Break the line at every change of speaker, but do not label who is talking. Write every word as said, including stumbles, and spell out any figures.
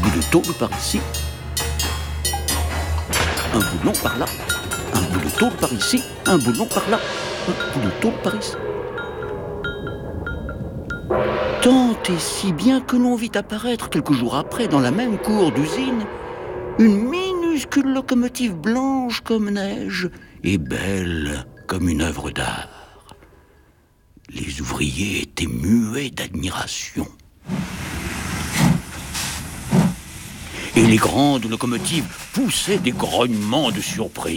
bout de tôle par ici, un boulon par là, un bout de tôle par ici, un boulon par là, un bout de tôle par ici. Tant et si bien que l'on vit apparaître quelques jours après, dans la même cour d'usine, une minuscule locomotive blanche comme neige et belle comme une œuvre d'art. Les ouvriers étaient muets d'admiration. Et les grandes locomotives poussaient des grognements de surprise.